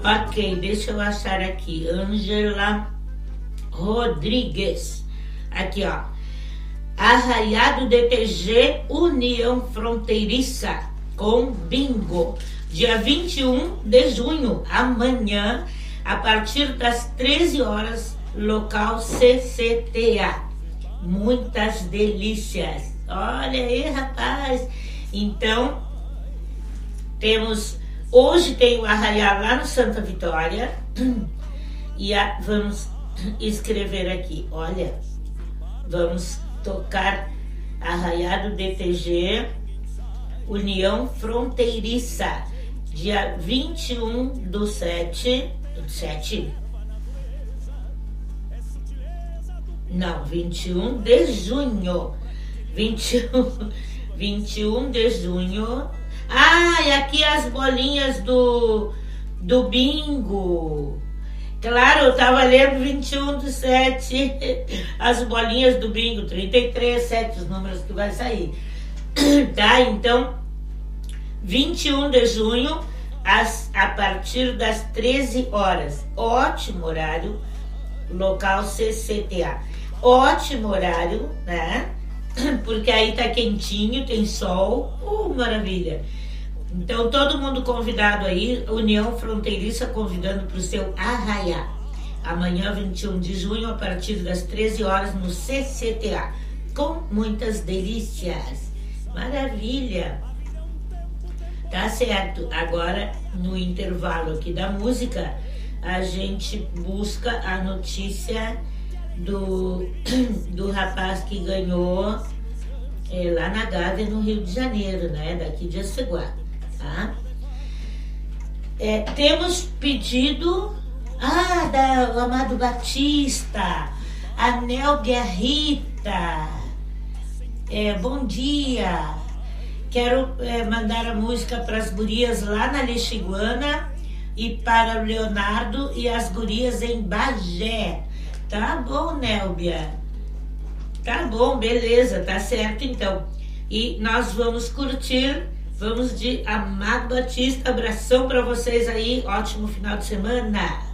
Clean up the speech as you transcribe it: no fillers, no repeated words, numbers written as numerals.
Ok, deixa eu achar aqui. Ângela Rodrigues. Aqui, ó. Arraiá do DTG União Fronteiriça com bingo. Dia 21 de junho, amanhã, a partir das 13 horas, local CCTA. Muitas delícias. Olha aí, rapaz. Então, hoje tem o arraiá lá no Santa Vitória. E vamos escrever aqui, olha, vamos tocar arraiá do DTG União Fronteiriça, dia 21 do 7, não, 21 de junho, 21 de junho. E aqui as bolinhas do bingo. Claro, eu tava lendo 21 do 7, as bolinhas do bingo, 33, 7, os números que vai sair. Tá, então, 21 de junho, a partir das 13 horas. Ótimo horário, local CCTA. Ótimo horário, né? Porque aí tá quentinho, tem sol, maravilha. Então, todo mundo convidado aí, União Fronteiriça convidando para o seu arraiá. Amanhã, 21 de junho, a partir das 13 horas, no CCTA. Com muitas delícias. Maravilha. Tá certo. Agora, no intervalo aqui da música, a gente busca a notícia do rapaz que ganhou lá na Gávea, no Rio de Janeiro, né? Daqui de Aceguá. Tá? Temos pedido do Amado Batista, a Nélbia Rita. Bom dia. Quero mandar a música para as gurias lá na Lexiguana e para o Leonardo e as gurias em Bagé. Tá bom, Nélbia. Tá bom, beleza, tá certo então. E nós vamos curtir. Vamos de Amado Batista. Abração para vocês aí. Ótimo final de semana.